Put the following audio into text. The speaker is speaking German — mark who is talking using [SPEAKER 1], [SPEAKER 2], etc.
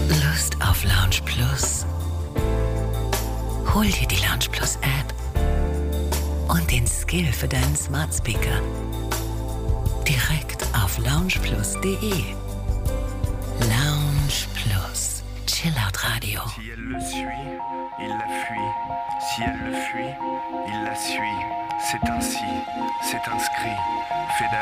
[SPEAKER 1] Lust auf Lounge Plus? Hol dir die Lounge Plus App und den Skill für deinen Smart Speaker. Direkt auf loungeplus.de. Lounge Plus. Chillout Radio.
[SPEAKER 2] Si elle le suit, il la fuit. Si elle le fuit, il la suit. C'est ainsi, c'est inscrit. Fait